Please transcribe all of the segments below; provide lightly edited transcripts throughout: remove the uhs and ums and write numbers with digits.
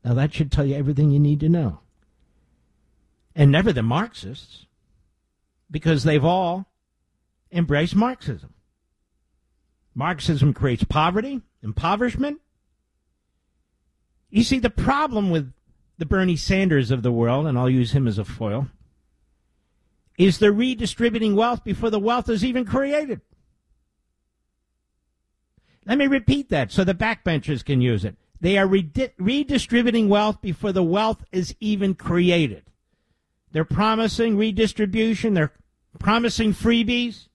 Now, that should tell you everything you need to know. And never the Marxists, because they've all embraced Marxism. Marxism creates poverty, impoverishment. You see, the problem with the Bernie Sanders of the world, and I'll use him as a foil, is they're redistributing wealth before the wealth is even created. Let me repeat that so the backbenchers can use it. They are redistributing wealth before the wealth is even created. They're promising redistribution. They're promising freebies,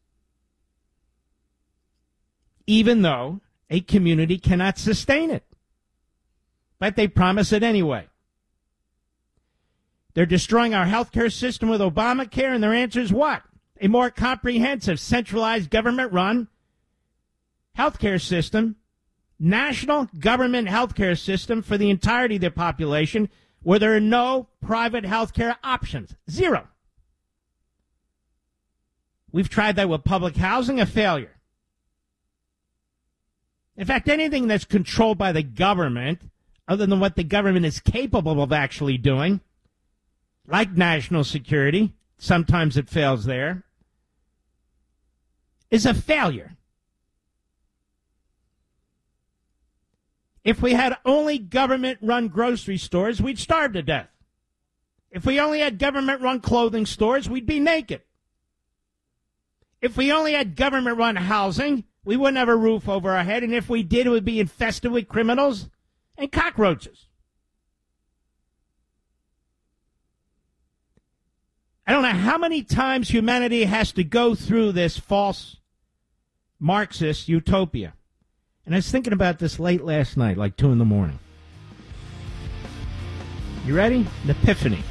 even though a community cannot sustain it. But they promise it anyway. They're destroying our healthcare system with Obamacare, and their answer is what? A more comprehensive, centralized, government-run healthcare system, national government healthcare system for the entirety of the population, where there are no private healthcare options. Zero. We've tried that with public housing, a failure. In fact, anything that's controlled by the government, other than what the government is capable of actually doing, like national security, sometimes it fails there, is a failure. If we had only government-run grocery stores, we'd starve to death. If we only had government-run clothing stores, we'd be naked. If we only had government-run housing, we wouldn't have a roof over our head, and if we did, it would be infested with criminals and cockroaches. I don't know how many times humanity has to go through this false Marxist utopia. And I was thinking about this late last night, like 2 a.m. You ready? An epiphany.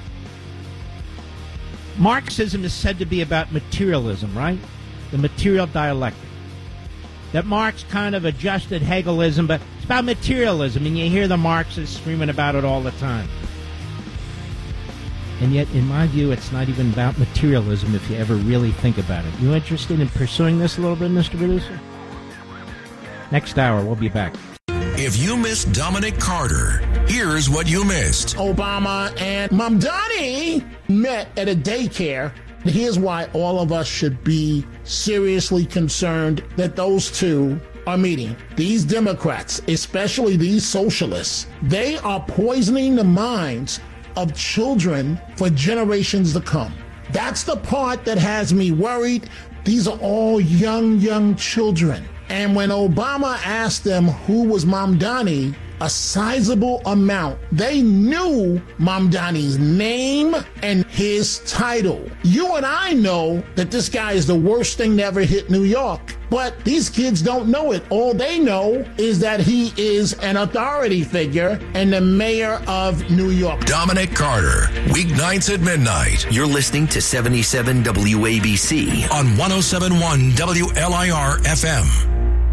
Marxism is said to be about materialism, right? The material dialectic. That Marx kind of adjusted Hegelism, but it's about materialism, and you hear the Marxists screaming about it all the time. And yet, in my view, it's not even about materialism if you ever really think about it. You interested in pursuing this a little bit, Mr. Producer? Next hour, we'll be back. If you missed Dominic Carter, here's what you missed. Obama and Mamdani met at a daycare. Here's why all of us should be seriously concerned that those two are meeting. These Democrats, especially these socialists, they are poisoning the minds of children for generations to come. That's the part that has me worried. These are all young children. And when Obama asked them who was Mamdani, a sizable amount, they knew Mamdani's name and his title. You and I know that this guy is the worst thing to ever hit New York. But these kids don't know it. All they know is that he is an authority figure and the mayor of New York. Dominic Carter, weeknights at midnight. You're listening to 77 WABC on 107.1 WLIR FM.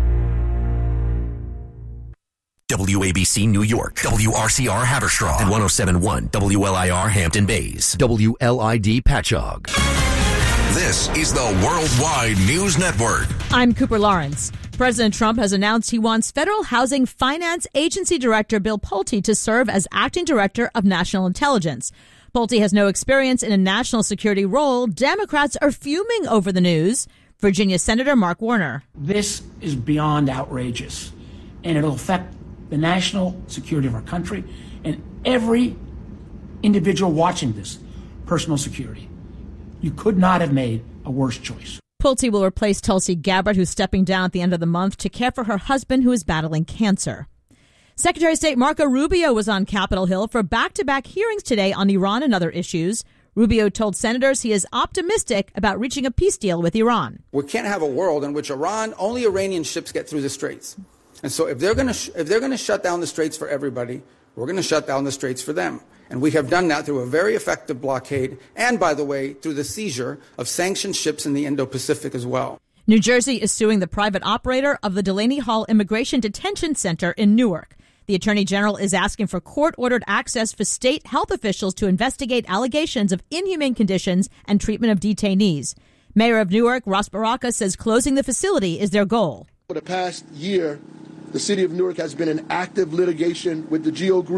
WABC New York, WRCR Haverstraw, and 107.1 WLIR Hampton Bays, WLID Patchogue. This is the Worldwide News Network. I'm Cooper Lawrence. President Trump has announced he wants Federal Housing Finance Agency Director Bill Pulte to serve as acting director of national intelligence. Pulte has no experience in a national security role. Democrats are fuming over the news. Virginia Senator Mark Warner. This is beyond outrageous, and it'll affect the national security of our country and every individual watching this, personal security. You could not have made a worse choice. Pulte will replace Tulsi Gabbard, who's stepping down at the end of the month to care for her husband, who is battling cancer. Secretary of State Marco Rubio was on Capitol Hill for back-to-back hearings today on Iran and other issues. Rubio told senators he is optimistic about reaching a peace deal with Iran. We can't have a world in which only Iranian ships get through the straits. And so if they're going to shut down the straits for everybody, we're going to shut down the straits for them. And we have done that through a very effective blockade and, by the way, through the seizure of sanctioned ships in the Indo-Pacific as well. New Jersey is suing the private operator of the Delaney Hall Immigration Detention Center in Newark. The Attorney General is asking for court-ordered access for state health officials to investigate allegations of inhumane conditions and treatment of detainees. Mayor of Newark, Ross Baraka, says closing the facility is their goal. For the past year, the city of Newark has been in active litigation with the GEO Group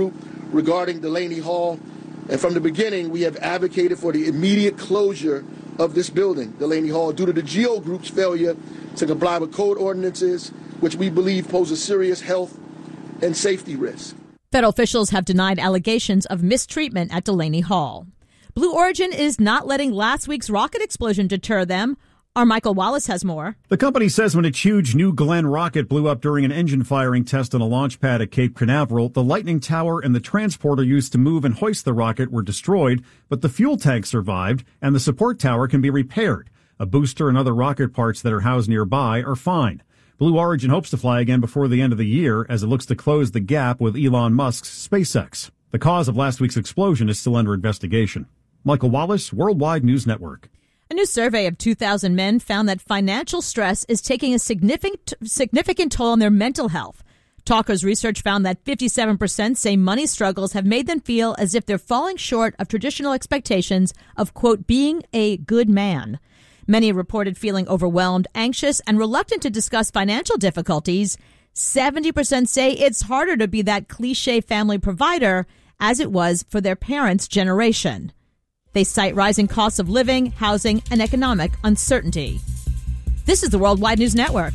regarding Delaney Hall. And from the beginning, we have advocated for the immediate closure of this building, Delaney Hall, due to the GEO Group's failure to comply with code ordinances, which we believe pose a serious health and safety risk. Federal officials have denied allegations of mistreatment at Delaney Hall. Blue Origin is not letting last week's rocket explosion deter them. Our Michael Wallace has more. The company says when its huge New Glenn rocket blew up during an engine firing test on a launch pad at Cape Canaveral, the Lightning Tower and the transporter used to move and hoist the rocket were destroyed, but the fuel tank survived and the support tower can be repaired. A booster and other rocket parts that are housed nearby are fine. Blue Origin hopes to fly again before the end of the year as it looks to close the gap with Elon Musk's SpaceX. The cause of last week's explosion is still under investigation. Michael Wallace, Worldwide News Network. A new survey of 2,000 men found that financial stress is taking a significant toll on their mental health. Talker's research found that 57% say money struggles have made them feel as if they're falling short of traditional expectations of, quote, being a good man. Many reported feeling overwhelmed, anxious, and reluctant to discuss financial difficulties. 70% say it's harder to be that cliche family provider as it was for their parents' generation. They cite rising costs of living, housing, and economic uncertainty. This is the Worldwide News Network.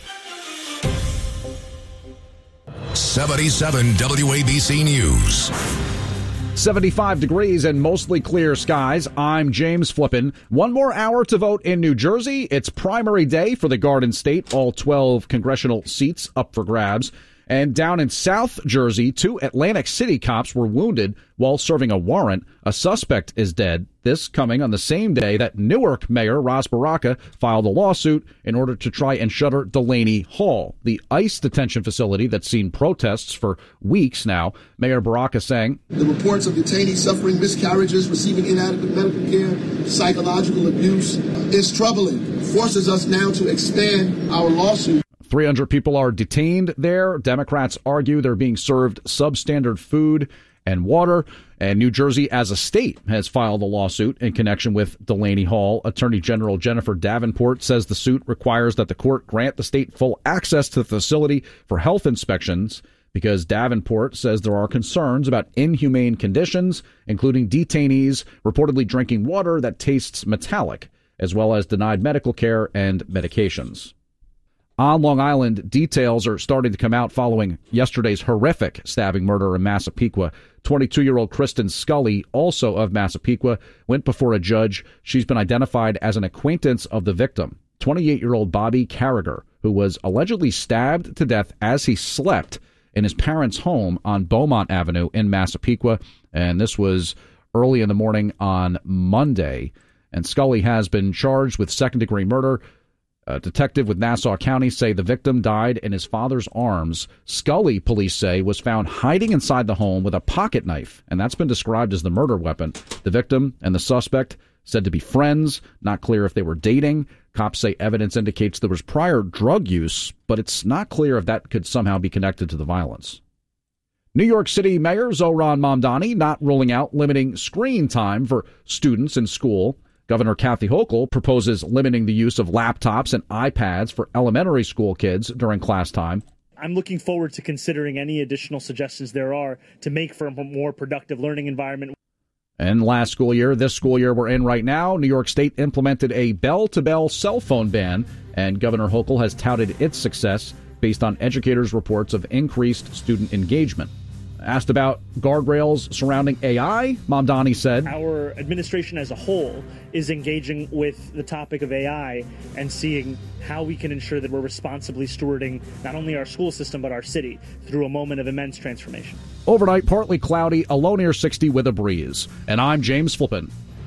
77 WABC News. 75 degrees and mostly clear skies. I'm James Flippin. One more hour to vote in New Jersey. It's primary day for the Garden State. All 12 congressional seats up for grabs. And down in South Jersey, 2 Atlantic City cops were wounded while serving a warrant. A suspect is dead. This coming on the same day that Newark Mayor Ras Baraka filed a lawsuit in order to try and shutter Delaney Hall, the ICE detention facility that's seen protests for weeks now. Mayor Baraka saying, The reports of detainees suffering miscarriages, receiving inadequate medical care, psychological abuse is troubling. It forces us now to expand our lawsuit. 300 people are detained there. Democrats argue they're being served substandard food and water. And New Jersey, as a state, has filed a lawsuit in connection with Delaney Hall. Attorney General Jennifer Davenport says the suit requires that the court grant the state full access to the facility for health inspections because Davenport says there are concerns about inhumane conditions, including detainees reportedly drinking water that tastes metallic, as well as denied medical care and medications. On Long Island, details are starting to come out following yesterday's horrific stabbing murder in Massapequa. 22-year-old Kristen Scully, also of Massapequa, went before a judge. She's been identified as an acquaintance of the victim, 28-year-old Bobby Carragher, who was allegedly stabbed to death as he slept in his parents' home on Beaumont Avenue in Massapequa. And this was early in the morning on Monday. And Scully has been charged with second-degree murder. A detective with Nassau County say the victim died in his father's arms. Scully, police say, was found hiding inside the home with a pocket knife, and that's been described as the murder weapon. The victim and the suspect said to be friends, not clear if they were dating. Cops say evidence indicates there was prior drug use, but it's not clear if that could somehow be connected to the violence. New York City Mayor Zohran Mamdani not ruling out limiting screen time for students in school. Governor Kathy Hochul proposes limiting the use of laptops and iPads for elementary school kids during class time. I'm looking forward to considering any additional suggestions there are to make for a more productive learning environment. And last school year, this school year we're in right now, New York State implemented a bell-to-bell cell phone ban, and Governor Hochul has touted its success based on educators' reports of increased student engagement. Asked about guardrails surrounding AI, Mamdani said, Our administration as a whole is engaging with the topic of AI and seeing how we can ensure that we're responsibly stewarding not only our school system but our city through a moment of immense transformation. Overnight, partly cloudy, a low near 60 with a breeze. And I'm James Flippin.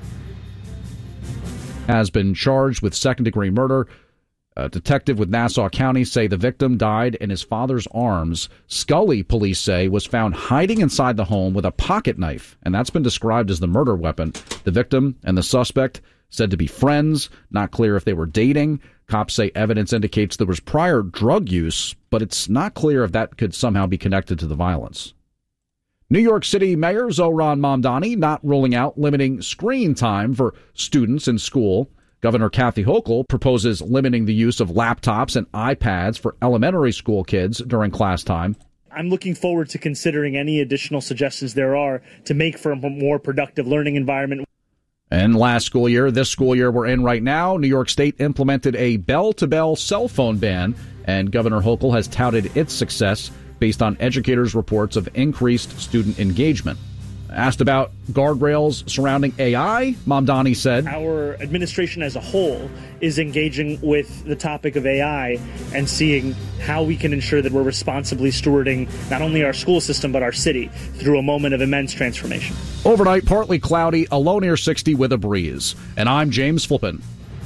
Has been charged with second-degree murder. A detective with Nassau County say the victim died in his father's arms. Scully, police say, was found hiding inside the home with a pocket knife, and that's been described as the murder weapon. The victim and the suspect said to be friends, not clear if they were dating. Cops say evidence indicates there was prior drug use, but it's not clear if that could somehow be connected to the violence. New York City Mayor Zohran Mamdani not ruling out limiting screen time for students in school. Governor Kathy Hochul proposes limiting the use of laptops and iPads for elementary school kids during class time. I'm looking forward to considering any additional suggestions there are to make for a more productive learning environment. And last school year, this school year we're in right now, New York State implemented a bell-to-bell cell phone ban, and Governor Hochul has touted its success based on educators' reports of increased student engagement. Asked about guardrails surrounding AI, Mamdani said, Our administration as a whole is engaging with the topic of AI and seeing how we can ensure that we're responsibly stewarding not only our school system but our city through a moment of immense transformation. Overnight, partly cloudy, a low near 60 with a breeze. And I'm James Flippin.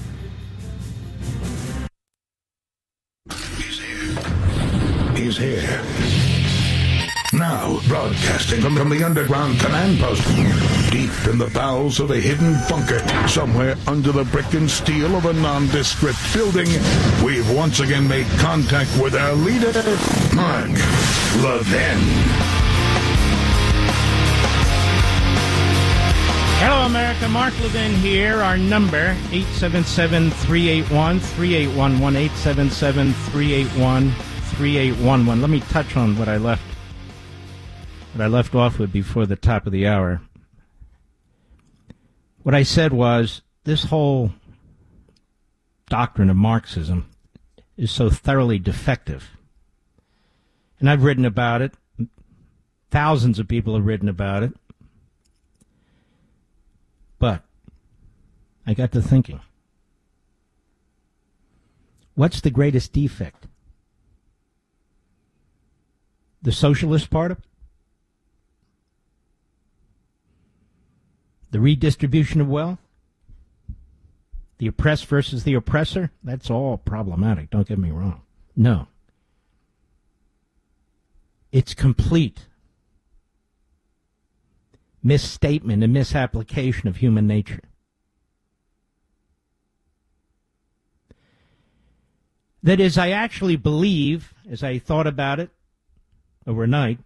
He's here. Now, broadcasting from the underground command post, deep in the bowels of a hidden bunker, somewhere under the brick and steel of a nondescript building, we've once again made contact with our leader, Mark Levin. Hello, America. Mark Levin here. Our number, 877-381-3811, 877-381-3811. Let me touch on what I left off with before the top of the hour. What I said was, this whole doctrine of Marxism is so thoroughly defective. And I've written about it. Thousands of people have written about it. But I got to thinking, what's the greatest defect? The socialist part of it? The redistribution of wealth? The oppressed versus the oppressor? That's all problematic, don't get me wrong. No. It's complete misstatement and misapplication of human nature. That is, I actually believe, as I thought about it overnight,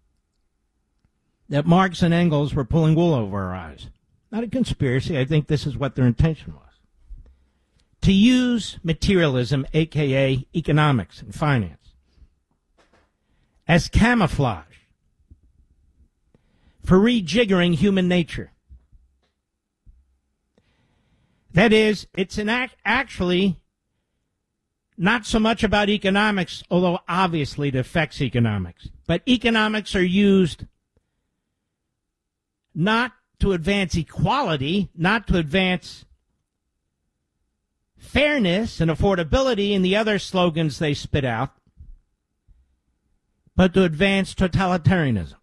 that Marx and Engels were pulling wool over our eyes. Not a conspiracy. I think this is what their intention was. To use materialism, a.k.a. economics and finance, as camouflage for rejiggering human nature. That is, it's actually not so much about economics, although obviously it affects economics. But economics are used not to advance equality, not to advance fairness and affordability and the other slogans they spit out, but to advance totalitarianism.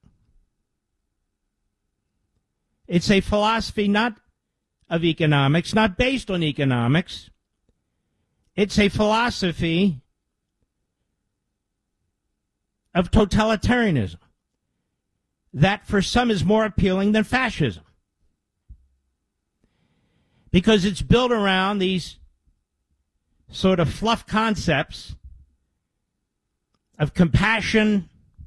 It's a philosophy not of economics, not based on economics. It's a philosophy of totalitarianism that for some is more appealing than fascism, because it's built around these sort of fluff concepts of compassion,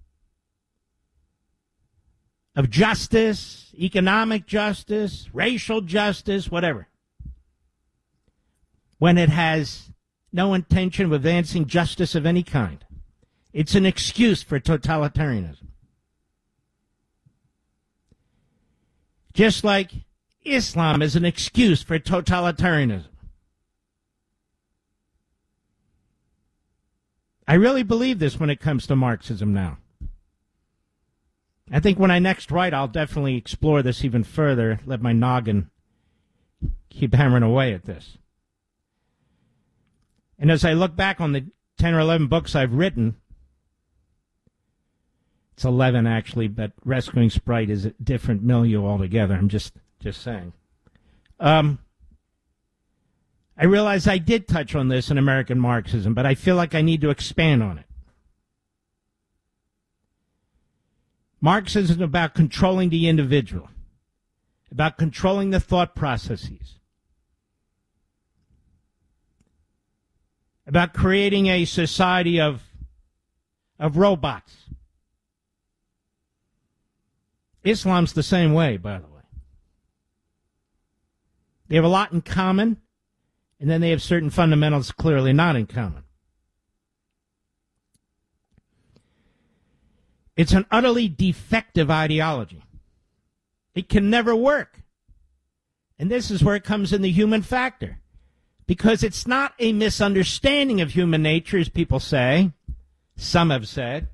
of justice, economic justice, racial justice, whatever, when it has no intention of advancing justice of any kind. It's an excuse for totalitarianism. Just like Islam is an excuse for totalitarianism. I really believe this when it comes to Marxism now. I think when I next write, I'll definitely explore this even further, let my noggin keep hammering away at this. And as I look back on the 10 or 11 books I've written, it's 11 actually, but Rescuing Sprite is a different milieu altogether. I'm just saying. I realize I did touch on this in American Marxism, but I feel like I need to expand on it. Marxism is about controlling the individual, about controlling the thought processes, about creating a society of robots. Islam's the same way, by the way. They have a lot in common, and then they have certain fundamentals clearly not in common. It's an utterly defective ideology. It can never work. And this is where it comes in the human factor. Because it's not a misunderstanding of human nature, as people say. Some have said.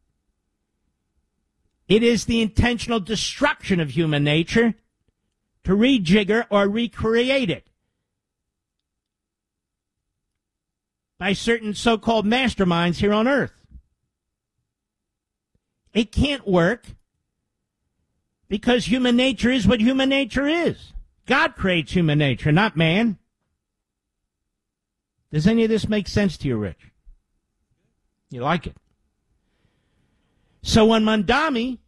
It is the intentional destruction of human nature to rejigger or recreate it by certain so-called masterminds here on earth. It can't work because human nature is what human nature is. God creates human nature, not man. Does any of this make sense to you, Rich? You like it? So when Mondami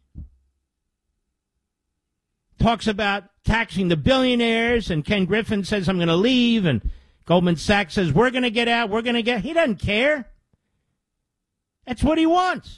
talks about taxing the billionaires and Ken Griffin says, I'm going to leave, and Goldman Sachs says, we're going to get out, he doesn't care. That's what he wants.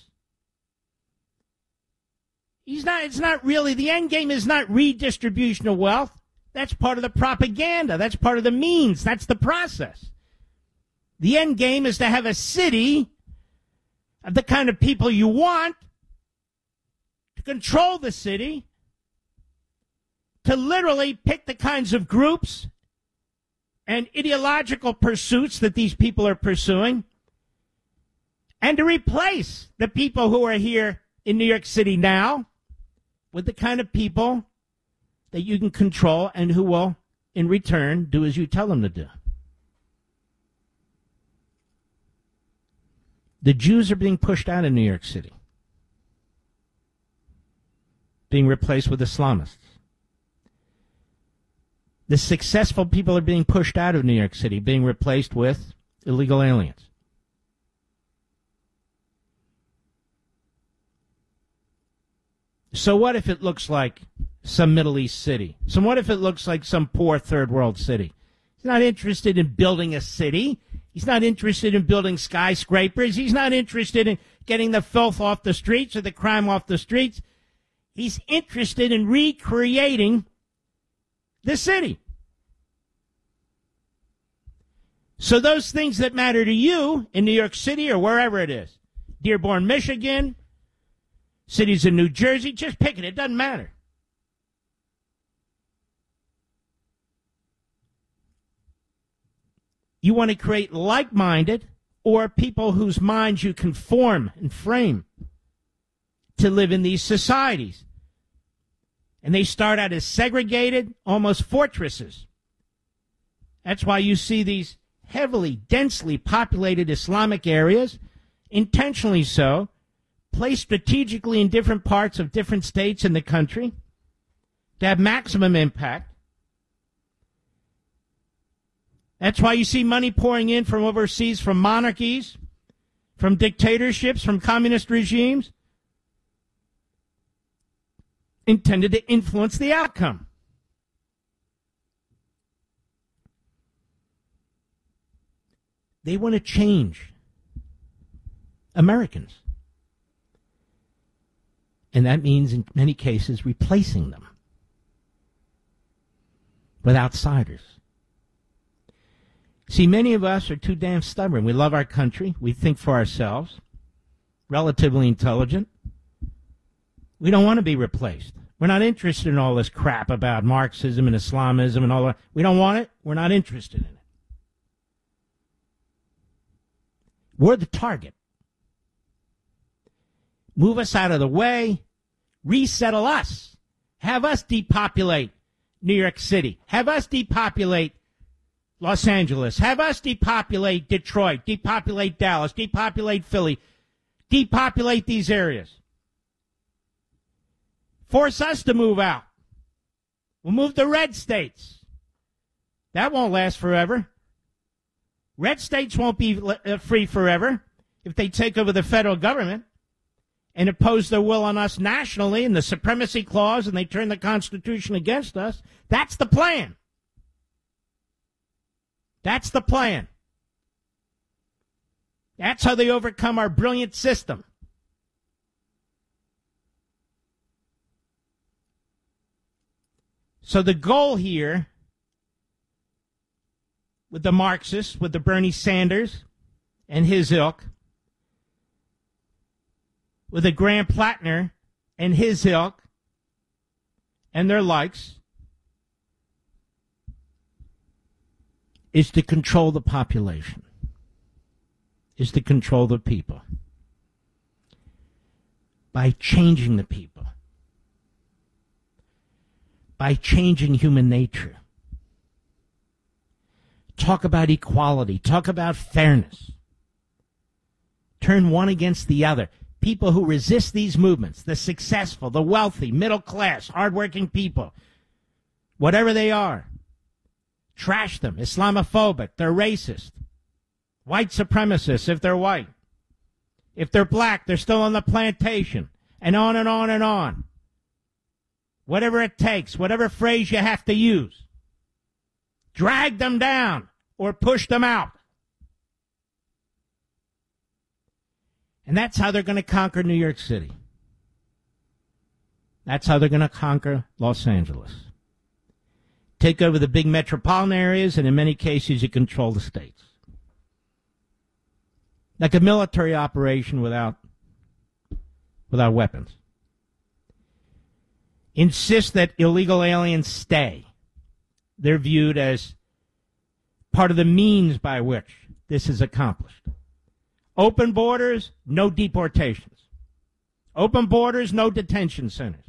It's not really, the end game is not redistribution of wealth. That's part of the propaganda. That's part of the means. That's the process. The end game is to have a city of the kind of people you want, to control the city, to literally pick the kinds of groups and ideological pursuits that these people are pursuing, and to replace the people who are here in New York City now with the kind of people that you can control and who will, in return, do as you tell them to do. The Jews are being pushed out of New York City, being replaced with Islamists. The successful people are being pushed out of New York City, being replaced with illegal aliens. So what if it looks like some Middle East city? So what if it looks like some poor third world city? He's not interested in building a city. He's not interested in building skyscrapers. He's not interested in getting the filth off the streets or the crime off the streets. He's interested in recreating the city. So those things that matter to you in New York City or wherever it is, Dearborn, Michigan, cities in New Jersey, just pick it. It doesn't matter. You want to create like-minded or people whose minds you can form and frame to live in these societies. And they start out as segregated, almost fortresses. That's why you see these heavily, densely populated Islamic areas, intentionally so, placed strategically in different parts of different states in the country to have maximum impact. That's why you see money pouring in from overseas, from monarchies, from dictatorships, from communist regimes, intended to influence the outcome. They want to change Americans. And that means, in many cases, replacing them with outsiders. See, many of us are too damn stubborn. We love our country. We think for ourselves. Relatively intelligent. We don't want to be replaced. We're not interested in all this crap about Marxism and Islamism and all that. We don't want it. We're not interested in it. We're the target. Move us out of the way. Resettle us. Have us depopulate New York City. Have us depopulate Los Angeles. Have us depopulate Detroit. Depopulate Dallas. Depopulate Philly. Depopulate these areas. Force us to move out. We'll move to red states. That won't last forever. Red states won't be free forever if they take over the federal government and impose their will on us nationally in the Supremacy Clause and they turn the Constitution against us. That's the plan. That's the plan. That's how they overcome our brilliant system. So the goal here with the Marxists, with the Bernie Sanders and his ilk, with a Graham Plattner and his ilk and their likes is to control the population, is to control the people by changing the people, by changing human nature. Talk about equality. Talk about fairness. Turn one against the other. People who resist these movements, the successful, the wealthy, middle class, hardworking people, whatever they are, trash them. Islamophobic. They're racist. White supremacists if they're white. If they're black, they're still on the plantation. And on and on and on. Whatever it takes, whatever phrase you have to use. Drag them down or push them out. And that's how they're going to conquer New York City. That's how they're going to conquer Los Angeles. Take over the big metropolitan areas, and in many cases, you control the states. Like a military operation without weapons. Insist that illegal aliens stay. They're viewed as part of the means by which this is accomplished. Open borders, no deportations. Open borders, no detention centers.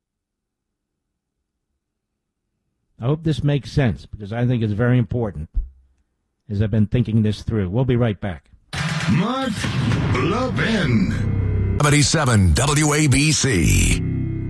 I hope this makes sense, because I think it's very important as I've been thinking this through. We'll be right back. Mark Levin. 77 WABC.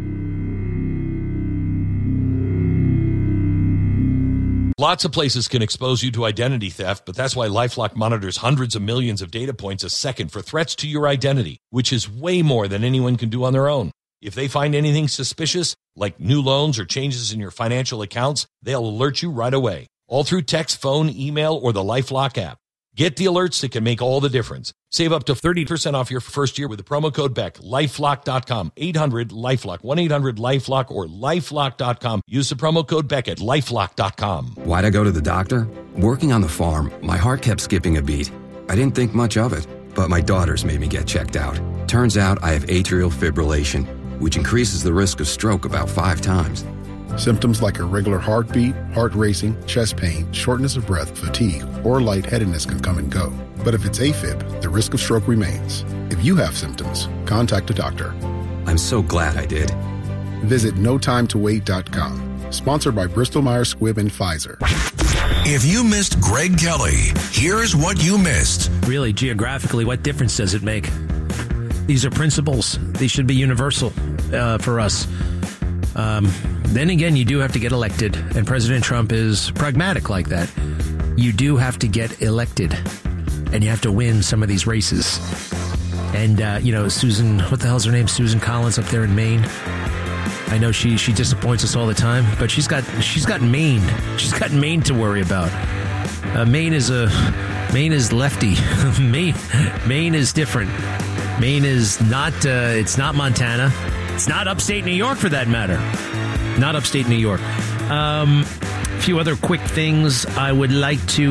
Lots of places can expose you to identity theft, but that's why LifeLock monitors hundreds of millions of data points a second for threats to your identity, which is way more than anyone can do on their own. If they find anything suspicious, like new loans or changes in your financial accounts, they'll alert you right away, all through text, phone, email, or the LifeLock app. Get the alerts that can make all the difference. Save up to 30% off your first year with the promo code BECK. LifeLock.com, 800-LifeLock, 1-800-LifeLock, or LifeLock.com. Use the promo code BECK at LifeLock.com. Why'd I go to the doctor? Working on the farm, my heart kept skipping a beat. I didn't think much of it, but my daughters made me get checked out. Turns out I have atrial fibrillation, which increases the risk of stroke about 5 times. Symptoms like irregular heartbeat, heart racing, chest pain, shortness of breath, fatigue, or lightheadedness can come and go. But if it's AFib, the risk of stroke remains. If you have symptoms, contact a doctor. I'm so glad I did. Visit notimetowait.com. Sponsored by Bristol-Myers Squibb and Pfizer. If you missed Greg Kelly, here's what you missed. Really, geographically, what difference does it make? These are principles. These should be universal for us. Then again, you do have to get elected, and President Trump is pragmatic like that. You do have to get elected, and you have to win some of these races. And, Susan, what the hell's her name? Susan Collins up there in Maine. I know she disappoints us all the time, but she's got Maine. She's got Maine to worry about. Maine is lefty. Maine is different. Maine is not, it's not Montana. It's not upstate New York, for that matter. Not upstate New York. A few other quick things I would like to...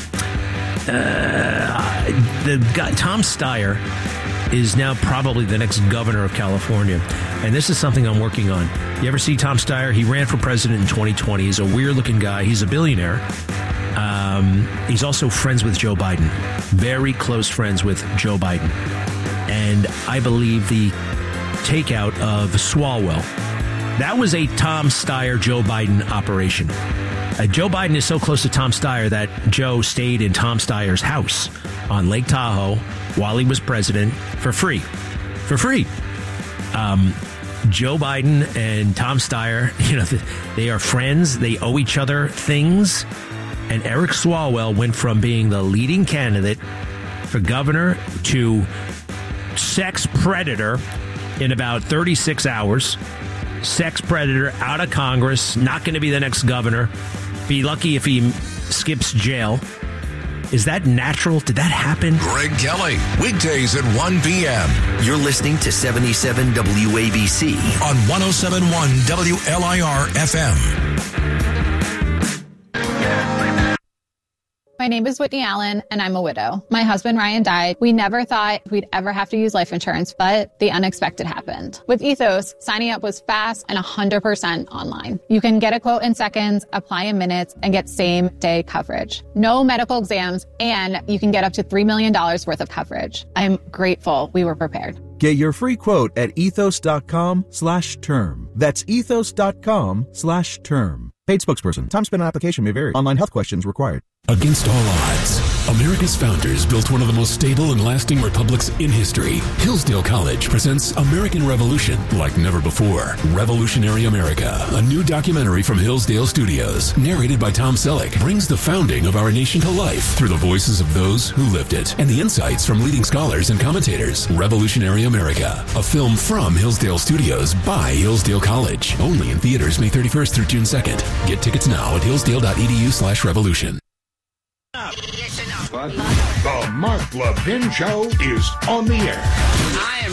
the guy, Tom Steyer, is now probably the next governor of California. And this is something I'm working on. You ever see Tom Steyer? He ran for president in 2020. He's a weird-looking guy. He's a billionaire. He's also friends with Joe Biden. Very close friends with Joe Biden. And I believe the takeout of Swalwell, that was a Tom Steyer, Joe Biden operation. Joe Biden is so close to Tom Steyer that Joe stayed in Tom Steyer's house on Lake Tahoe while he was president for free. For free. Joe Biden and Tom Steyer, they are friends. They owe each other things. And Eric Swalwell went from being the leading candidate for governor to sex predator in about 36 hours. Sex predator, out of Congress, not going to be the next governor. Be lucky if he skips jail. Is that natural? Did that happen? Greg Kelly, weekdays at 1 p.m. You're listening to 77 WABC on 107.1 WLIR FM. My name is Whitney Allen, and I'm a widow. My husband, Ryan, died. We never thought we'd ever have to use life insurance, but the unexpected happened. With Ethos, signing up was fast and 100% online. You can get a quote in seconds, apply in minutes, and get same-day coverage. No medical exams, and you can get up to $3 million worth of coverage. I'm grateful we were prepared. Get your free quote at ethos.com/term. That's ethos.com/term. Paid spokesperson. Time spent on application may vary. Online health questions required. Against all odds, America's founders built one of the most stable and lasting republics in history. Hillsdale College presents American Revolution like never before. Revolutionary America, a new documentary from Hillsdale Studios, narrated by Tom Selleck, brings the founding of our nation to life through the voices of those who lived it and the insights from leading scholars and commentators. Revolutionary America, a film from Hillsdale Studios by Hillsdale College. Only in theaters May 31st through June 2nd. Get tickets now at hillsdale.edu/revolution. The Mark Levin Show is on the air.